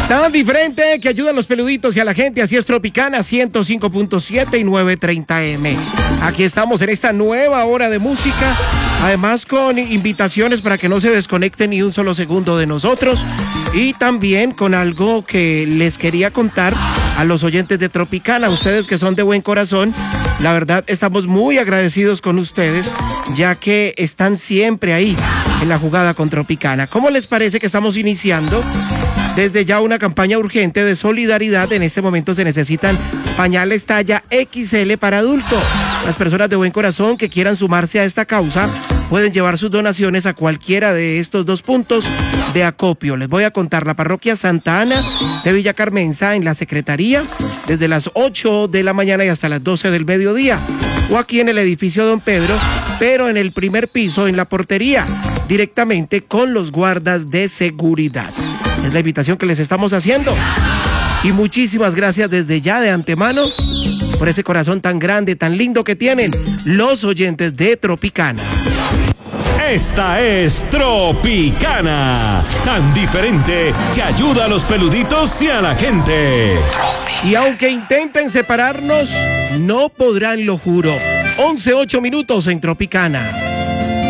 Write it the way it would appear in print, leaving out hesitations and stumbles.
Tan diferente que ayuda a los peluditos y a la gente. Así es Tropicana 105.7 y 930M. Aquí estamos en esta nueva hora de música. Además con invitaciones para que no se desconecten ni un solo segundo de nosotros. Y también con algo que les quería contar a los oyentes de Tropicana. Ustedes que son de buen corazón. La verdad estamos muy agradecidos con ustedes, ya que están siempre ahí en la jugada con Tropicana. ¿Cómo les parece que estamos iniciando desde ya una campaña urgente de solidaridad? En este momento se necesitan pañales talla XL para adultos. Las personas de buen corazón que quieran sumarse a esta causa pueden llevar sus donaciones a cualquiera de estos dos puntos de acopio. Les voy a contar: la parroquia Santa Ana de Villa Carmenza, en la secretaría, desde las 8 de la mañana y hasta las 12 del mediodía. O aquí en el edificio Don Pedro, pero en el primer piso, en la portería, directamente con los guardas de seguridad. Es la invitación que les estamos haciendo. Y muchísimas gracias desde ya de antemano por ese corazón tan grande, tan lindo que tienen los oyentes de Tropicana. Esta es Tropicana, tan diferente que ayuda a los peluditos y a la gente. Y aunque intenten separarnos, no podrán, lo juro. 11:08 en Tropicana.